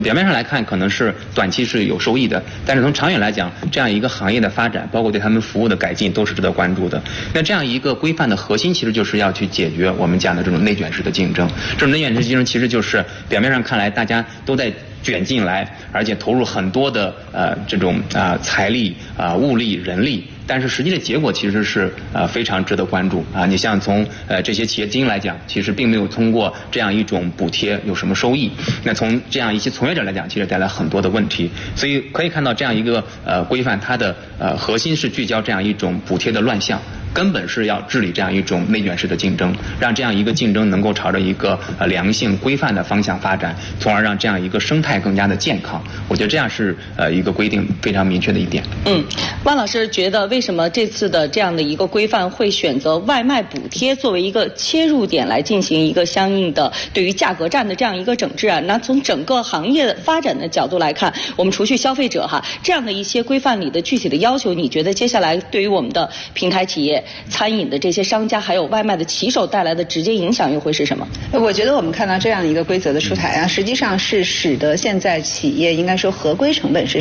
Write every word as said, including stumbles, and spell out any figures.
表面上来看，可能是短期是有收益的，但是从长远来讲，这样一个行业的发展，包括对他们服务的改进，都是值得关注的。那这样一个规范的核心，其实就是要去解决我们讲的这种内卷式的竞争。这种内卷式竞争，其实就是表面上看来大家都在卷进来，而且投入很多的呃这种啊、呃、财力啊、呃、物力、人力。但是实际的结果其实是呃非常值得关注啊！你像从呃这些企业经营来讲，其实并没有通过这样一种补贴有什么收益。那从这样一些从业者来讲，其实带来很多的问题。所以可以看到这样一个呃规范，它的呃核心是聚焦这样一种补贴的乱象。根本是要治理这样一种内卷式的竞争，让这样一个竞争能够朝着一个呃良性规范的方向发展，从而让这样一个生态更加的健康。我觉得这样是呃一个规定非常明确的一点。 嗯，万老师觉得为什么这次的这样的一个规范会选择外卖补贴作为一个切入点来进行一个相应的对于价格战的这样一个整治啊？那从整个行业发展的角度来看，我们除去消费者哈这样的一些规范里的具体的要求，你觉得接下来对于我们的平台企业、餐饮的这些商家还有外卖的骑手带来的直接影响又会是什么？ 我觉得我们看到这样一个规则的出台啊，实际上是使得现在企业应该说合规成本是